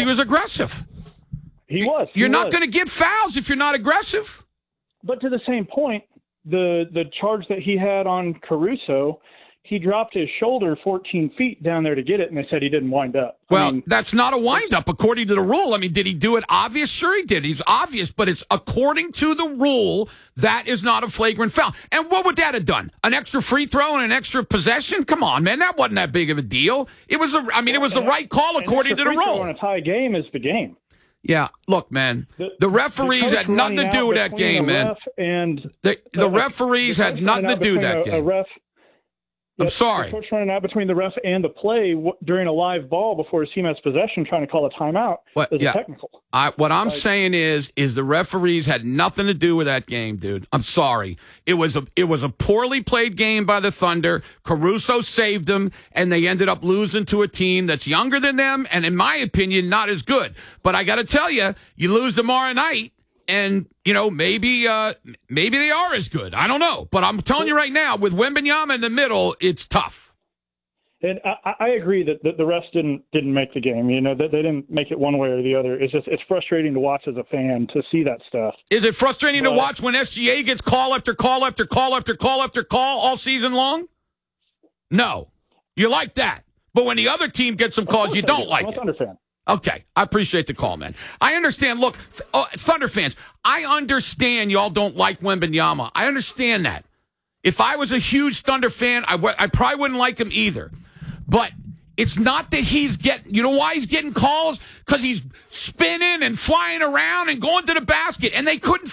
he was aggressive. He was. You're not going to get fouls if you're not aggressive. But to the same point, the charge that he had on Caruso, he dropped his shoulder 14 feet down there to get it, and they said he didn't wind up. Well, that's not a wind-up according to the rule. I mean, did he do it obvious? Sure he did. He's obvious, but it's according to the rule, that is not a flagrant foul. And what would that have done? An extra free throw and an extra possession? Come on, man. That wasn't that big of a deal. It was the right call according to the rule. On a tie game is the game. Yeah, look, man, the referees had nothing to do with that game, man. The referees had nothing to do with that game. I'm sorry. The coach running out between the ref and the play during a live ball before his team has possession, trying to call a timeout is a technical. What I'm saying is the referees had nothing to do with that game, dude. I'm sorry. It was a poorly played game by the Thunder. Caruso saved them, and they ended up losing to a team that's younger than them, and in my opinion, not as good. But I got to tell you, you lose tomorrow night. And, maybe they are as good. I don't know. But I'm telling you right now, with Wembanyama in the middle, it's tough. And I agree that the refs didn't make the game. They didn't make it one way or the other. It's frustrating to watch as a fan to see that stuff. Is it frustrating to watch when SGA gets call after call after call after call after call all season long? No. You like that. But when the other team gets some calls, you don't like it. I'm a Thunder fan. Okay, I appreciate the call, man. I understand. Look, Thunder fans, I understand y'all don't like Wembanyama. I understand that. If I was a huge Thunder fan, I probably wouldn't like him either. But it's not that he's getting, you know why he's getting calls? Because he's spinning and flying around and going to the basket, and they couldn't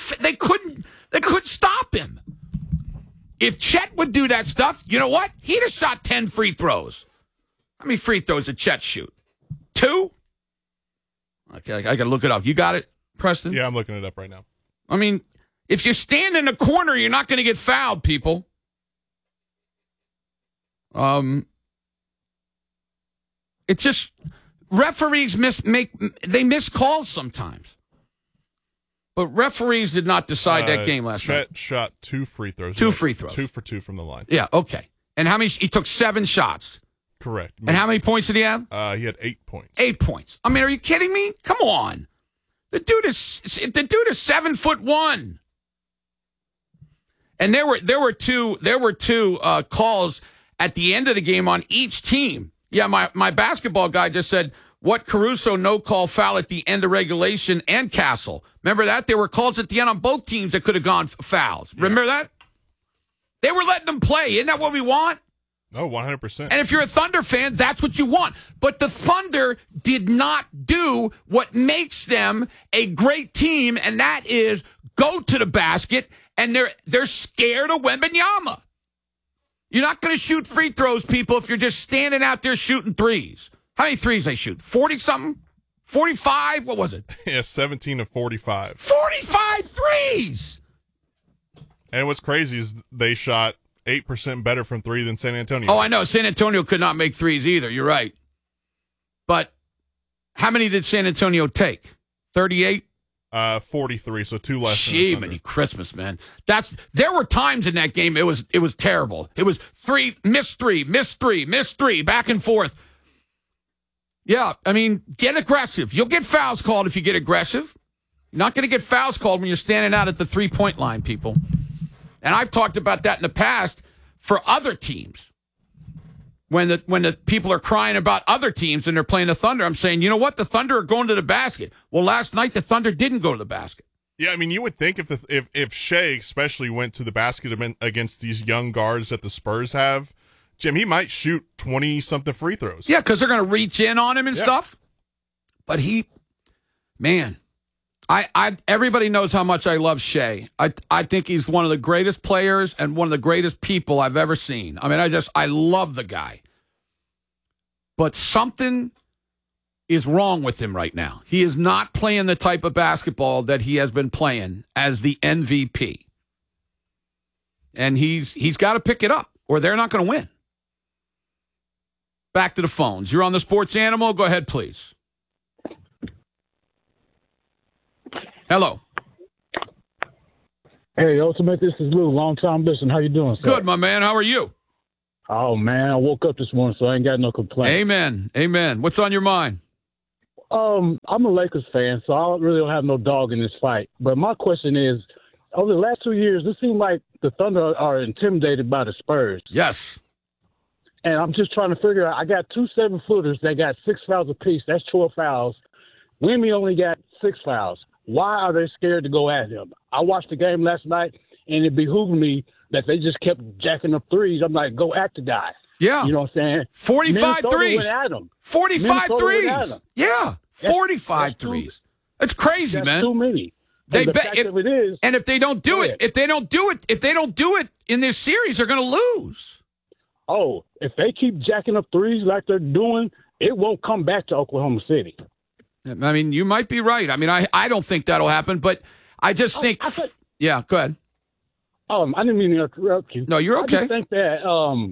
stop him. If Chet would do that stuff, you know what? He'd have shot 10 free throws. How many free throws did Chet shoot? 2? Okay, I got to look it up. You got it, Preston? Yeah, I'm looking it up right now. I mean, if you stand in a corner, you're not going to get fouled, people. It's just referees miss calls sometimes. But referees did not decide that game last night. Chet shot 2 free throws. 2 free throws. 2 for 2 from the line. Yeah, okay. And how many? He took 7 shots. Correct. And how many points did he have? He had 8 points. 8 points. I mean, are you kidding me? Come on. The dude is 7'1". And there were two calls at the end of the game on each team. Yeah, my basketball guy just said, what Caruso no-call foul at the end of regulation and Castle. Remember that? There were calls at the end on both teams that could have gone fouls. Yeah. Remember that? They were letting them play. Isn't that what we want? No, 100%. And if you're a Thunder fan, that's what you want. But the Thunder did not do what makes them a great team, and that is go to the basket, and they're scared of Wembanyama. You're not going to shoot free throws, people, if you're just standing out there shooting threes. How many threes they shoot? 40-something? 45? What was it? Yeah, 17 of 45. 45 threes! And what's crazy is they shot 8% better from 3 than San Antonio. Oh, I know. San Antonio could not make threes either. You're right. But how many did San Antonio take? 38? 43, so 2 less. Gee, many Christmas, man. There were times in that game it was terrible. It was 3, miss 3, miss 3, miss 3, back and forth. Yeah, I mean, get aggressive. You'll get fouls called if you get aggressive. You're not going to get fouls called when you're standing out at the 3-point line, people. And I've talked about that in the past for other teams. When the people are crying about other teams and they're playing the Thunder, I'm saying, you know what? The Thunder are going to the basket. Well, last night the Thunder didn't go to the basket. Yeah, I mean, you would think if Shea especially went to the basket against these young guards that the Spurs have, Jim, he might shoot 20-something free throws. Yeah, because they're going to reach in on him and stuff. But everybody knows how much I love Shea. I think he's one of the greatest players and one of the greatest people I've ever seen. I mean, I love the guy. But something is wrong with him right now. He is not playing the type of basketball that he has been playing as the MVP. And he's got to pick it up or they're not going to win. Back to the phones. You're on the Sports Animal. Go ahead, please. Hello. Hey, Ultimate, this is Lou. Long time listening. How you doing, sir? Good, my man. How are you? Oh, man, I woke up this morning, so I ain't got no complaints. Amen. Amen. What's on your mind? I'm a Lakers fan, so I really don't have no dog in this fight. But my question is, over the last 2 years, it seems like the Thunder are intimidated by the Spurs. Yes. And I'm just trying to figure out, I got 2 7-footers that got 6 fouls apiece. That's 12 fouls. Wemby only got 6 fouls. Why are they scared to go at him? I watched the game last night, and it behooved me that they just kept jacking up threes. I'm like, go at the guy. Yeah. You know what I'm saying? 45 Minnesota threes. went at him. 45 Minnesota threes. went at him. Yeah. 45 that's threes. That's crazy, That's man. too many. They And the bet fact if, of it is, and if they don't do Go it, ahead. if they don't do it in this series, they're going to lose. oh, if they keep jacking up threes like they're doing, it won't come back to Oklahoma City. I mean, you might be right. I mean, I don't think that'll happen, but I just think. I thought- Yeah, go ahead. I didn't mean to interrupt you. No, you're I okay. just think that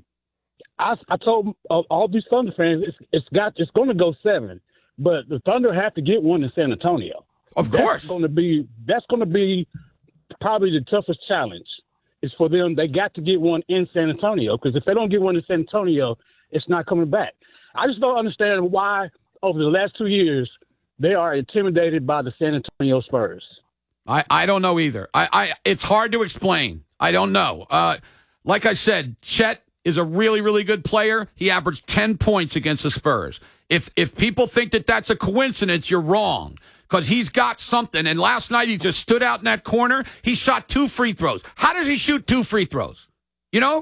I told all these Thunder fans it's going to go 7, but the Thunder have to get one in San Antonio. Of course. That's going to be probably the toughest challenge. Is for them. They got to get one in San Antonio, because if they don't get one in San Antonio, it's not coming back. I just don't understand why over the last 2 years they are intimidated by the San Antonio Spurs. I don't know either. It's hard to explain. I don't know. Like I said, Chet is a really, really good player. He averaged 10 points against the Spurs. If people think that that's a coincidence, you're wrong, because he's got something. And last night he just stood out in that corner. He shot 2 free throws. How does he shoot 2 free throws? You know?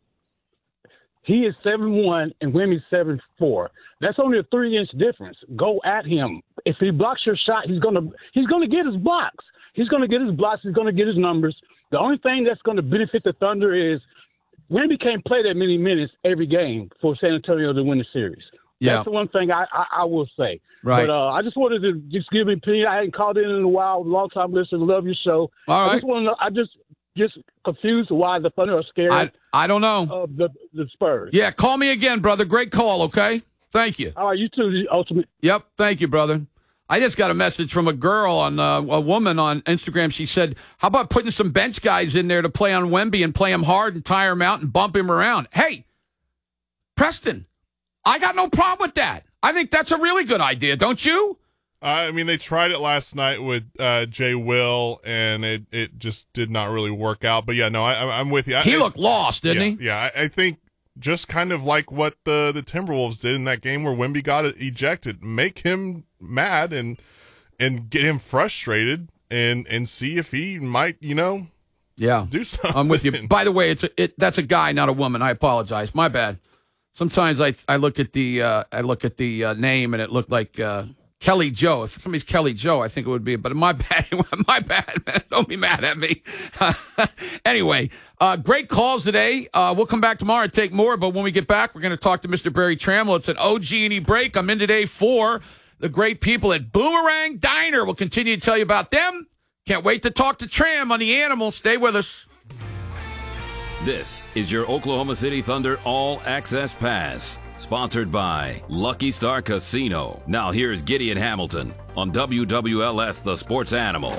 He is 7'1" and Wemmy's 7'4". That's only a 3-inch difference. Go at him. If he blocks your shot, he's gonna get his blocks. He's gonna get his blocks. He's gonna get his numbers. The only thing that's gonna benefit the Thunder is Wemby can't play that many minutes every game for San Antonio to win the series. Yeah. That's the one thing I will say. Right. But I just wanted to just give an opinion. I hadn't called in a while. Long time listener. Love your show. All right. I just want to know. I just confused why the Thunder are scared I don't know. of the Spurs. Yeah, call me again, brother. Great call, okay? Thank you. All right, you too, the Ultimate. Yep, thank you, brother. I just got a message from a girl a woman on Instagram. She said, how about putting some bench guys in there to play on Wemby and play him hard and tire him out and bump him around? Hey, Preston, I got no problem with that. I think that's a really good idea, don't you? I mean, they tried it last night with Jay Will, and it just did not really work out. But, yeah, no, I'm with you. He looked lost, didn't he? Yeah, I think just kind of like what the Timberwolves did in that game where Wemby got ejected. Make him mad and get him frustrated and see if he might, Yeah, do something. I'm with you. By the way, that's a guy, not a woman. I apologize. My bad. Sometimes I look at the name and it looked like Kelly Joe. If somebody's Kelly Joe, I think it would be. But my bad, man. Don't be mad at me. Anyway, great calls today. We'll come back tomorrow and take more. But when we get back, we're going to talk to Mr. Barry Trammell. It's an OG&E break. I'm in today for the great people at Boomerang Diner. We'll continue to tell you about them. Can't wait to talk to Tram on the animal. Stay with us. This is your Oklahoma City Thunder All Access Pass, sponsored by Lucky Star Casino. Now here's Gideon Hamilton on WWLS, the Sports Animal.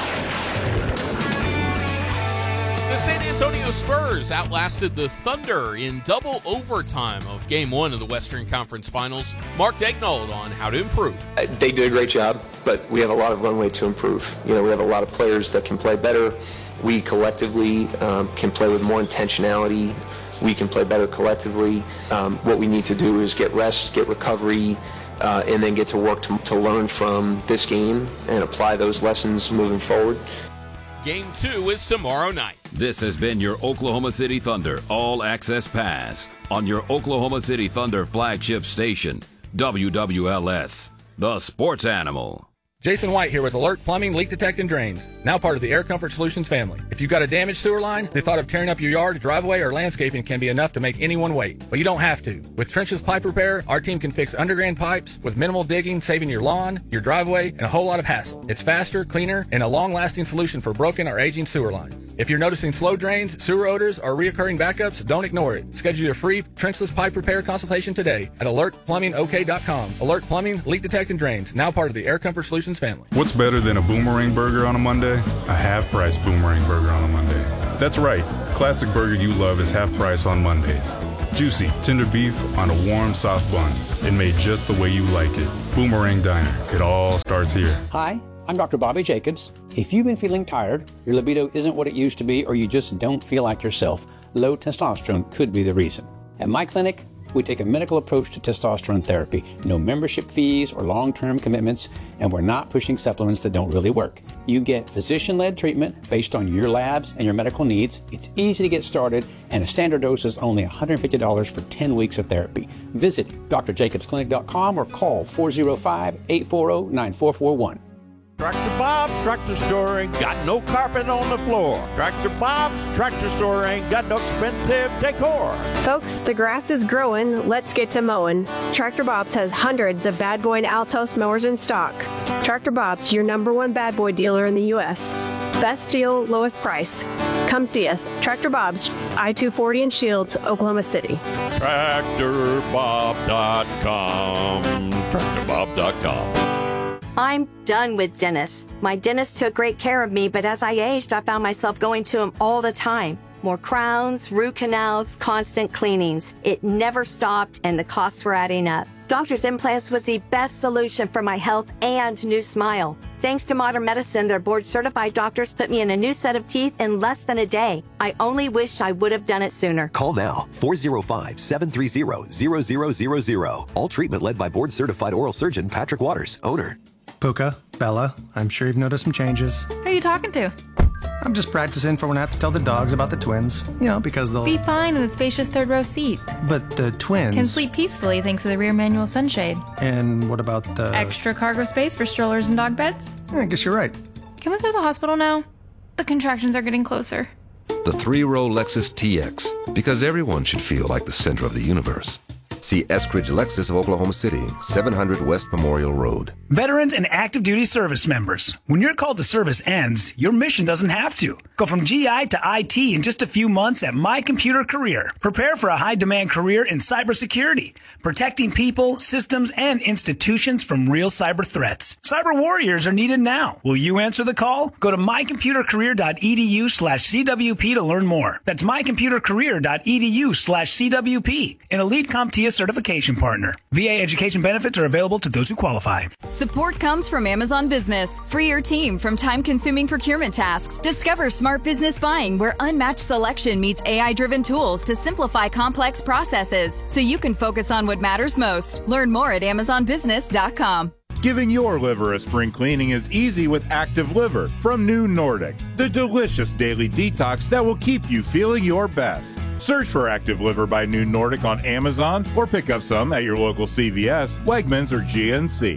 The San Antonio Spurs outlasted the Thunder in double overtime of Game 1 of the Western Conference Finals. Mark Daignault on how to improve. They did a great job, but we have a lot of runway to improve. We have a lot of players that can play better. We collectively can play with more intentionality. We can play better collectively. What we need to do is get rest, get recovery, and then get to work to learn from this game and apply those lessons moving forward. Game 2 is tomorrow night. This has been your Oklahoma City Thunder All Access Pass on your Oklahoma City Thunder flagship station, WWLS, the Sports Animal. Jason White here with Alert Plumbing, Leak Detect, and Drains, now part of the Air Comfort Solutions family. If you've got a damaged sewer line, the thought of tearing up your yard, driveway, or landscaping can be enough to make anyone wait. But you don't have to. With Trenches Pipe Repair, our team can fix underground pipes with minimal digging, saving your lawn, your driveway, and a whole lot of hassle. It's faster, cleaner, and a long-lasting solution for broken or aging sewer lines. If you're noticing slow drains, sewer odors, or reoccurring backups, don't ignore it. Schedule your free trenchless pipe repair consultation today at alertplumbingok.com. Alert Plumbing, Leak Detect, and Drains, now part of the Air Comfort Solutions family. What's better than a Boomerang Burger on a Monday? A half-price Boomerang Burger on a Monday. That's right. The classic burger you love is half price on Mondays. Juicy, tender beef on a warm, soft bun. And made just the way you like it. Boomerang Diner. It all starts here. Hi, I'm Dr. Bobby Jacobs. If you've been feeling tired, your libido isn't what it used to be, or you just don't feel like yourself, low testosterone could be the reason. At my clinic, we take a medical approach to testosterone therapy. No membership fees or long-term commitments, and we're not pushing supplements that don't really work. You get physician-led treatment based on your labs and your medical needs. It's easy to get started, and a standard dose is only $150 for 10 weeks of therapy. Visit drjacobsclinic.com or call 405-840-9441. Tractor Bob's Tractor Store ain't got no carpet on the floor. Tractor Bob's Tractor Store ain't got no expensive decor. Folks, the grass is growing. Let's get to mowing. Tractor Bob's has hundreds of Bad Boy and Altos mowers in stock. Tractor Bob's, your *1 Bad Boy dealer in the U.S. Best deal, lowest price. Come see us. Tractor Bob's, I-240 in Shields, Oklahoma City. TractorBob.com. TractorBob.com. I'm done with dentists. My dentist took great care of me, but as I aged, I found myself going to him all the time. More crowns, root canals, constant cleanings. It never stopped, and the costs were adding up. Doctor's Implants was the best solution for my health and new smile. Thanks to modern medicine, their board-certified doctors put me in a new set of teeth in less than a day. I only wish I would have done it sooner. Call now, 405-730-0000. All treatment led by board-certified oral surgeon Patrick Waters, owner. Puka, Bella, I'm sure you've noticed some changes. Who are you talking to? I'm just practicing for when I have to tell the dogs about the twins. You know, because they'll... Be fine in the spacious third row seat. But the twins... Can sleep peacefully thanks to the rear manual sunshade. And what about the... Extra cargo space for strollers and dog beds? I guess you're right. Can we go to the hospital now? The contractions are getting closer. The three-row Lexus TX, because everyone should feel like the center of the universe. See Eskridge Lexus of Oklahoma City, 700 West Memorial Road. Veterans and active duty service members, when your call to service ends, your mission doesn't have to. Go from GI to IT in just a few months at My Computer Career. Prepare for a high-demand career in cybersecurity, protecting people, systems, and institutions from real cyber threats. Cyber warriors are needed now. Will you answer the call? Go to mycomputercareer.edu/CWP to learn more. That's mycomputercareer.edu/CWP. An elite CompTIA certification partner. VA education benefits are available to those who qualify. Support comes from Amazon Business. Free your team from time-consuming procurement tasks. Discover smart business buying where unmatched selection meets AI-driven tools to simplify complex processes so you can focus on what matters most. Learn more at AmazonBusiness.com. Giving your liver a spring cleaning is easy with Active Liver from New Nordic, the delicious daily detox that will keep you feeling your best. Search for Active Liver by New Nordic on Amazon or pick up some at your local CVS, Wegmans, or GNC.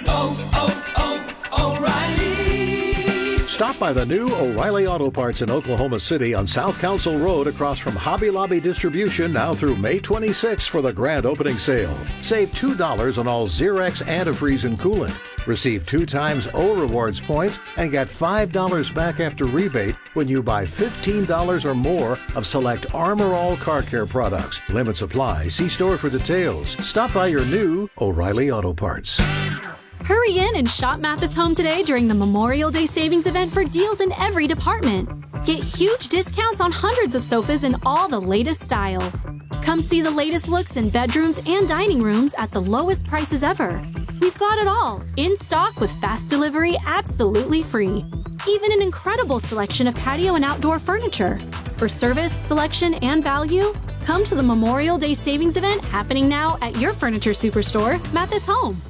O'Reilly! Stop by the new O'Reilly Auto Parts in Oklahoma City on South Council Road across from Hobby Lobby Distribution now through May 26 for the grand opening sale. Save $2 on all Xerox antifreeze and coolant. Receive 2 times O Rewards points and get $5 back after rebate when you buy $15 or more of select Armor All car care products. Limits apply. See store for details. Stop by your new O'Reilly Auto Parts. Hurry in and shop Mathis Home today during the Memorial Day savings event for deals in every department. Get huge discounts on hundreds of sofas in all the latest styles. Come see the latest looks in bedrooms and dining rooms at the lowest prices ever. We've got it all, in stock with fast delivery absolutely free. Even an incredible selection of patio and outdoor furniture. For service, selection, and value, come to the Memorial Day savings event happening now at your furniture superstore, Mathis Home.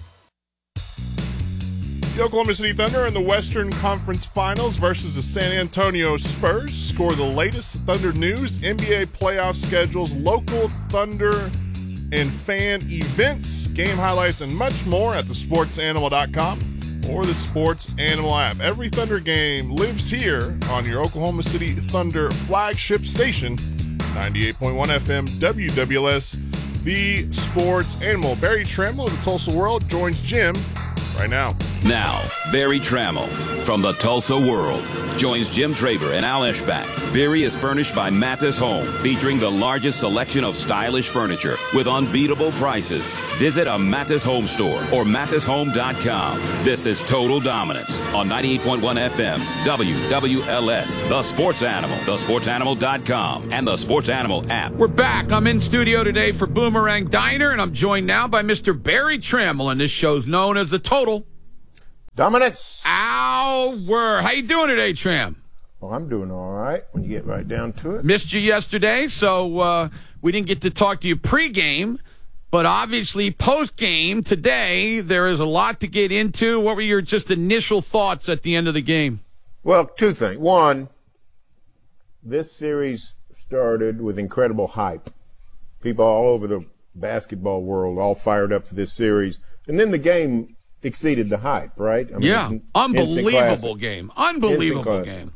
The Oklahoma City Thunder in the Western Conference Finals versus the San Antonio Spurs. Score the latest Thunder news, NBA playoff schedules, local Thunder and fan events, game highlights, and much more at thesportsanimal.com or the Sports Animal app. Every Thunder game lives here on your Oklahoma City Thunder flagship station, 98.1 FM WWLS, the Sports Animal. Barry Trammell of the Tulsa World joins Jim right now. Now, Barry Trammell from the Tulsa World joins Jim Traber and Al Eschbach. Barry is furnished by Mathis Home, featuring the largest selection of stylish furniture with unbeatable prices. Visit a Mathis Home store or mathishome.com. This is Total Dominance on 98.1 FM, WWLS, The Sports Animal, thesportsanimal.com, and the Sports Animal app. We're back. I'm in studio today for Boomerang Diner, and I'm joined now by Mr. Barry Trammell, and this show's known as The Total Dominance Hour. How you doing today, Tram? Well, I'm doing all right when you get right down to it. Missed you yesterday, so we didn't get to talk to you pregame, but obviously postgame today, there is a lot to get into. What were your just initial thoughts at the end of the game? Well, two things. One, this series started with incredible hype. People all over the basketball world all fired up for this series. And then the game exceeded the hype, right? I mean, yeah, unbelievable game. Unbelievable game.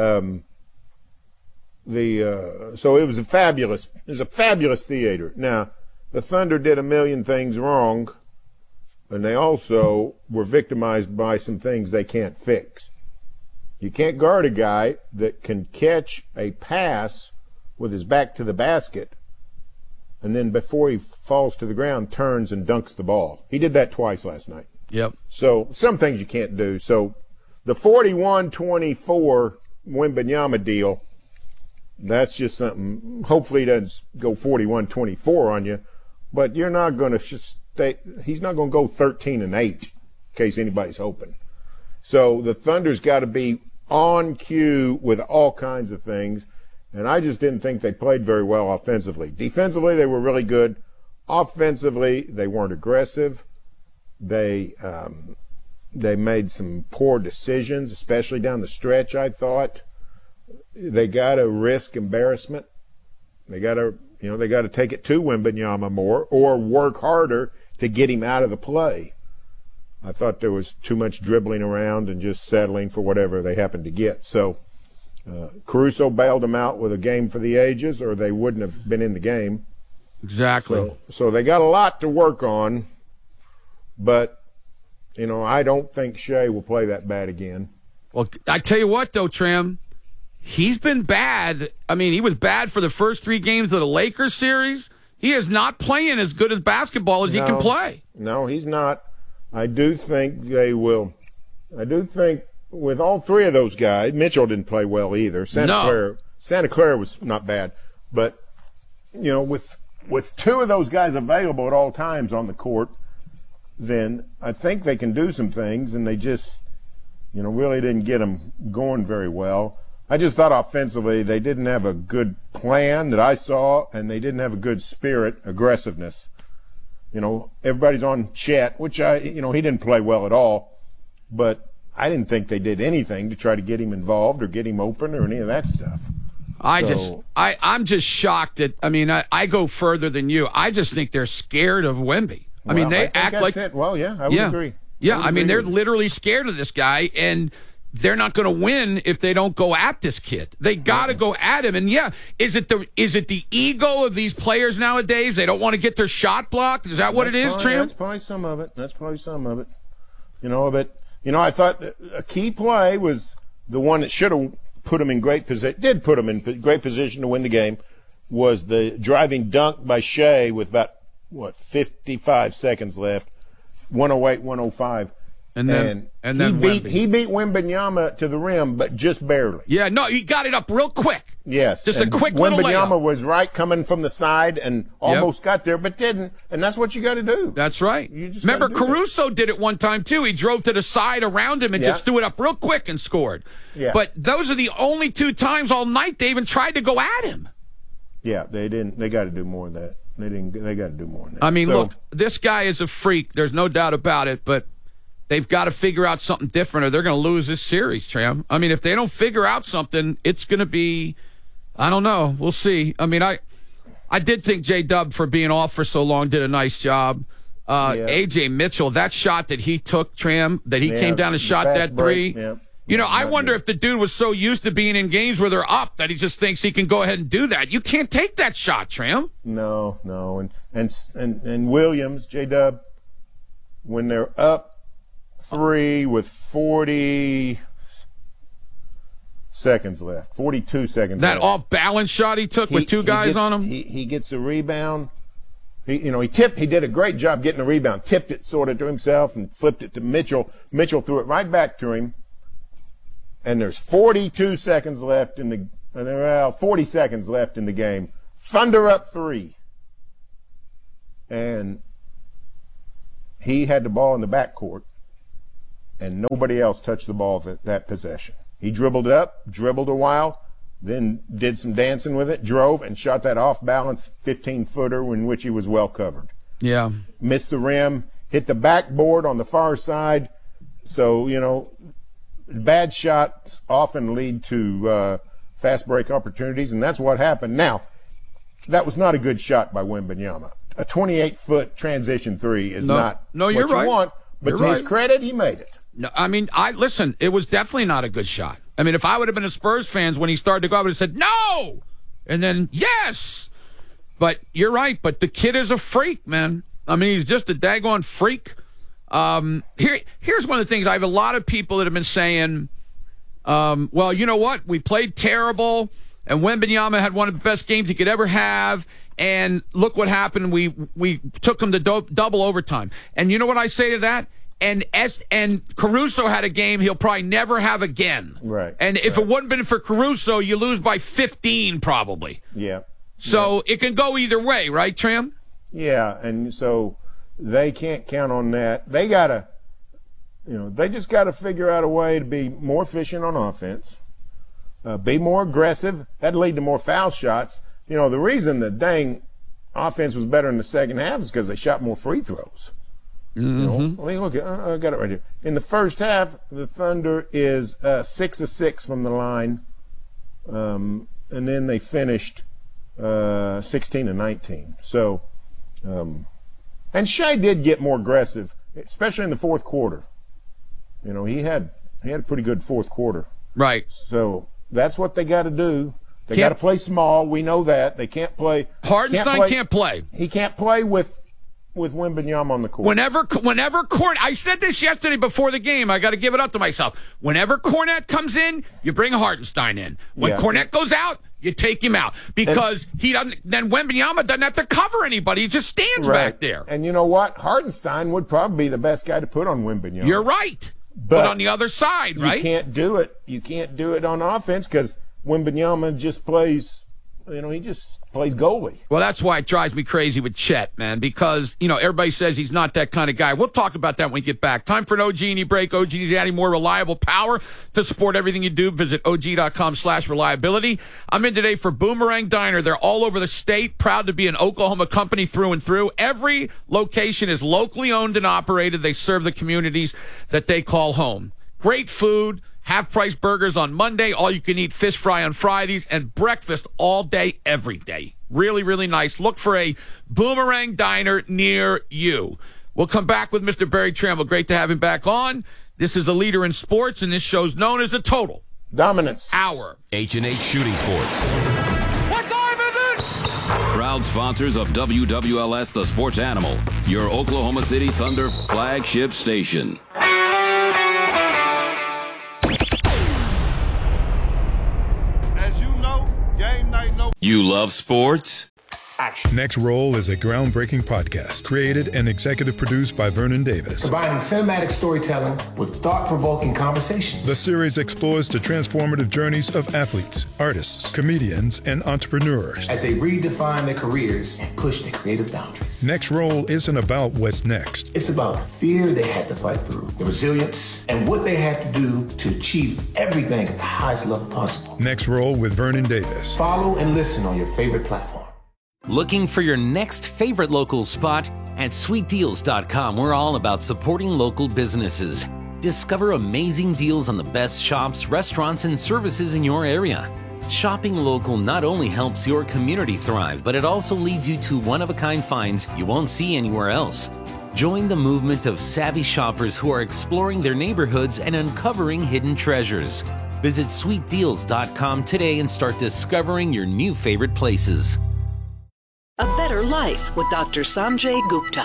So it was a fabulous theater. Now, the Thunder did a million things wrong, and they also were victimized by some things they can't fix. You can't guard a guy that can catch a pass with his back to the basket and then before he falls to the ground turns and dunks the ball. He did that twice last night. Yep. So some things you can't do. So the 41-24 Wembanyama deal, that's just something. Hopefully he doesn't go 41-24 on you, but you're not going to stay. He's not going to go 13-8 in case anybody's hoping. So the Thunder's got to be on cue with all kinds of things, and I just didn't think they played very well offensively. Defensively, they were really good. Offensively, they weren't aggressive. They made some poor decisions, especially down the stretch, I thought. They got to risk embarrassment. They got to take it to Wembanyama more or work harder to get him out of the play. I thought there was too much dribbling around and just settling for whatever they happened to get. So Caruso bailed them out with a game for the ages, or they wouldn't have been in the game. Exactly. So they got a lot to work on. But, I don't think Shea will play that bad again. Well, I tell you what, though, Tram, he's been bad. I mean, he was bad for the first 3 games of the Lakers series. He is not playing as good as basketball as he can play. No, he's not. I do think they will. I do think with all 3 of those guys, Mitchell didn't play well either. Santa Clara was not bad. But, with 2 of those guys available at all times on the court, then I think they can do some things, and they just, really didn't get them going very well. I just thought offensively they didn't have a good plan that I saw, and they didn't have a good spirit, aggressiveness. Everybody's on Chet, which he didn't play well at all, but I didn't think they did anything to try to get him involved or get him open or any of that stuff. I'm just shocked that, I go further than you. I just think they're scared of Wemby. They act like it. Well, yeah, I would agree. Yeah, they're literally scared of this guy, and they're not going to win if they don't go at this kid. They got to go at him. And is it the ego of these players nowadays? They don't want to get their shot blocked. Is that what it is, Tram? That's probably some of it. I thought a key play was the one that should have put him in great position. Did put him in great position to win the game. Was the driving dunk by Shea with about 55 seconds left, 108-105. And then he beat Wembanyama to the rim, but just barely. Yeah, no, he got it up real quick. Yes. Just a quick little layup. Wembanyama was right coming from the side and almost got there, but didn't. And that's what you got to do. That's right. Remember, Caruso did it one time, too. He drove to the side around him and just threw it up real quick and scored. Yeah. But those are the only 2 times all night they even tried to go at him. Yeah, they didn't. They got to do more of that. They got to do more than that. Look, this guy is a freak. There's no doubt about it, but they've got to figure out something different or they're going to lose this series, Tram. If they don't figure out something, it's going to be, I don't know. We'll see. I did think J-Dub, for being off for so long, did a nice job. A.J. Mitchell, that shot that he took, Tram, that he came down and shot that 3. Yeah. I wonder if the dude was so used to being in games where they're up that he just thinks he can go ahead and do that. You can't take that shot, Tram. No. And Williams, J-Dub, when they're up 3 with 40 seconds left. 42 seconds That left. off-balance shot he took with two guys on him? He gets a rebound. He did a great job getting the rebound. Tipped it sort of to himself and flipped it to Mitchell. Mitchell threw it right back to him. And there's 42 seconds left 40 seconds left in the game. Thunder up 3. And he had the ball in the backcourt, and nobody else touched the ball that possession. He dribbled it up, dribbled a while, then did some dancing with it, drove, and shot that off-balance 15-footer in which he was well covered. Yeah. Missed the rim, hit the backboard on the far side. So, bad shots often lead to fast break opportunities, and that's what happened. Now, that was not a good shot by Wembanyama. A 28-foot transition 3 is not what you're right. you want, but You're to his right. credit, he made it. No, I mean, listen, it was definitely not a good shot. I mean, if I would have been a Spurs fan when he started to go, I would have said, no! And then, yes! But you're right, but the kid is a freak, man. I mean, he's just a daggone freak. Here's one of the things. I have a lot of people that have been saying, well, you know what? We played terrible, and Wembanyama had one of the best games he could ever have, and look what happened. We took him to double overtime. And you know what I say to that? And Caruso had a game he'll probably never have again. Right. And if it wouldn't been for Caruso, you lose by 15 probably. Yeah. So it can go either way, right, Tram? Yeah, and so they can't count on that. They gotta, they just got to figure out a way to be more efficient on offense, be more aggressive. That'd lead to more foul shots. The reason the dang offense was better in the second half is because they shot more free throws. Mm-hmm. I mean, look, I got it right here. In the first half, the Thunder is 6 of 6 from the line, and then they finished 16 and 19. So, and Shea did get more aggressive, especially in the fourth quarter. He had a pretty good fourth quarter. Right. So that's what they got to do. They got to play small. We know that they can't play. Hardenstein can't play. He can't play with Wembanyama on the court. Whenever I said this yesterday before the game, I got to give it up to myself. Whenever Cornette comes in, you bring Hardenstein in. When Cornette goes out, you take him out because he doesn't. Then Wembanyama doesn't have to cover anybody; he just stands back there. And you know what? Hardenstein would probably be the best guy to put on Wembanyama. You're right, but on the other side, right? You can't do it. You can't do it on offense because Wembanyama just plays. He just plays goalie. Well, that's why it drives me crazy with Chet, man, because, everybody says he's not that kind of guy. We'll talk about that when we get back. Time for an OG&E break. OG is adding more reliable power to support everything you do. Visit OG.com/reliability. I'm in today for Boomerang Diner. They're all over the state, proud to be an Oklahoma company through and through. Every location is locally owned and operated. They serve the communities that they call home. Great food. Half-price burgers on Monday, all-you-can-eat fish fry on Fridays, and breakfast all day, every day. Really, really nice. Look for a Boomerang Diner near you. We'll come back with Mr. Barry Tramel. Great to have him back on. This is the leader in sports, and this show's known as the Total Dominance Hour. H&H Shooting Sports. What time is it? Proud sponsors of WWLS The Sports Animal, your Oklahoma City Thunder flagship station. You love sports? Next Roll is a groundbreaking podcast created and executive produced by Vernon Davis. Combining cinematic storytelling with thought-provoking conversations. The series explores the transformative journeys of athletes, artists, comedians, and entrepreneurs as they redefine their careers and push their creative boundaries. Next Roll isn't about what's next. It's about the fear they had to fight through, the resilience, and what they had to do to achieve everything at the highest level possible. Next Roll with Vernon Davis. Follow and listen on your favorite platform. Looking for your next favorite local spot? At sweetdeals.com, we're all about supporting local businesses. Discover amazing deals on the best shops, restaurants, and services in your area. Shopping local not only helps your community thrive, but it also leads you to one-of-a-kind finds you won't see anywhere else. Join the movement of savvy shoppers who are exploring their neighborhoods and uncovering hidden treasures. Visit sweetdeals.com today and start discovering your new favorite places. A better life with Dr. Sanjay Gupta.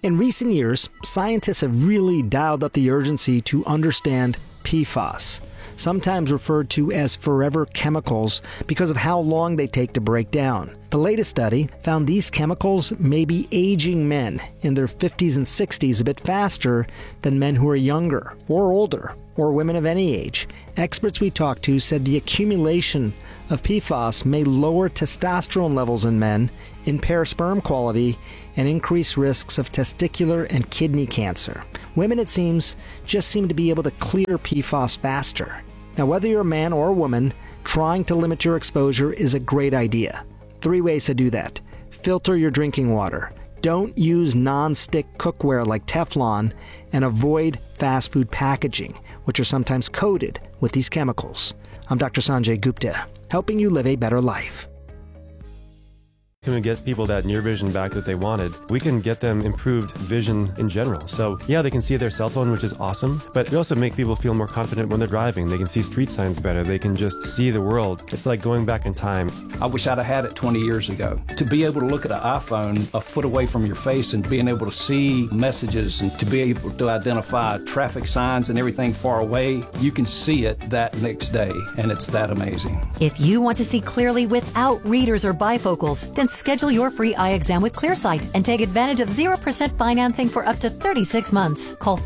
In recent years, scientists have really dialed up the urgency to understand PFAS, sometimes referred to as forever chemicals because of how long they take to break down. The latest study found these chemicals may be aging men in their 50s and 60s a bit faster than men who are younger or older, or women of any age. Experts we talked to said the accumulation of PFAS may lower testosterone levels in men, impair sperm quality, and increase risks of testicular and kidney cancer. Women, it seems, just seem to be able to clear PFAS faster. Now, whether you're a man or a woman, trying to limit your exposure is a great idea. 3 ways to do that. Filter your drinking water. Don't use non-stick cookware like Teflon, and avoid fast food packaging, which are sometimes coated with these chemicals. I'm Dr. Sanjay Gupta, helping you live a better life. Can we get people that near vision back that they wanted? We can get them improved vision in general. So yeah, they can see their cell phone, which is awesome, but we also make people feel more confident when they're driving. They can see street signs better. They can just see the world. It's like going back in time. I wish I'd have had it 20 years ago. To be able to look at an iPhone a foot away from your face and being able to see messages and to be able to identify traffic signs and everything far away, you can see it that next day, and it's that amazing. If you want to see clearly without readers or bifocals, then schedule your free eye exam with ClearSight and take advantage of 0% financing for up to 36 months. Call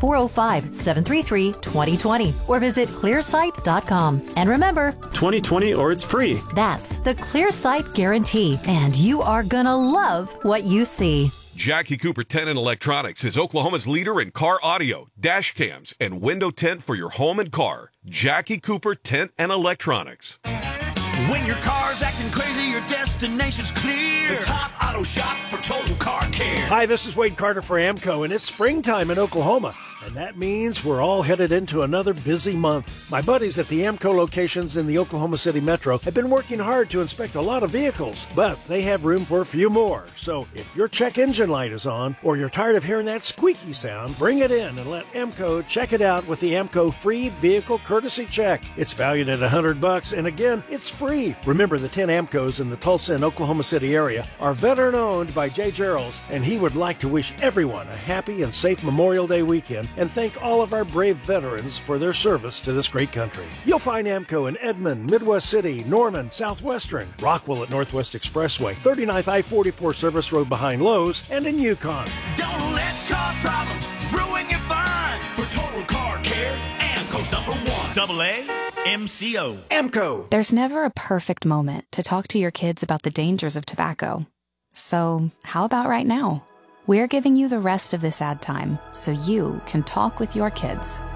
405-733-2020 or visit clearsight.com. And remember, 2020 or it's free. That's the ClearSight guarantee, and you are gonna love what you see. Jackie Cooper Tent and Electronics is Oklahoma's leader in car audio, dash cams, and window tint for your home and car. Jackie Cooper Tent and Electronics. When your car's acting crazy, your destination's clear. The top auto shop for total car care. Hi, this is Wade Carter for AMCO, and it's springtime in Oklahoma. And that means we're all headed into another busy month. My buddies at the AMCO locations in the Oklahoma City Metro have been working hard to inspect a lot of vehicles, but they have room for a few more. So if your check engine light is on, or you're tired of hearing that squeaky sound, bring it in and let AMCO check it out with the AMCO Free Vehicle Courtesy Check. It's valued at $100, and again, it's free. Remember, the 10 AMCOs in the Tulsa and Oklahoma City area are veteran-owned by Jay Geralds, and he would like to wish everyone a happy and safe Memorial Day weekend and thank all of our brave veterans for their service to this great country. You'll find AMCO in Edmond, Midwest City, Norman, Southwestern, Rockwell at Northwest Expressway, 39th I-44 Service Road behind Lowe's, and in Yukon. Don't let car problems ruin your fun. For total car care, AMCO's #1. AAMCO. AMCO. There's never a perfect moment to talk to your kids about the dangers of tobacco. So how about right now? We're giving you the rest of this ad time so you can talk with your kids.